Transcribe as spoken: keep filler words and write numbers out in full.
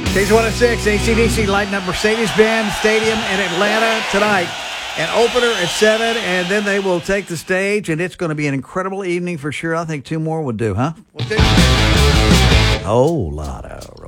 Stage one oh six, A C D C lighting up Mercedes-Benz Stadium in Atlanta tonight. An opener at seven, and then they will take the stage, and it's going to be an incredible evening for sure. I think two more would do, huh? Whole lot of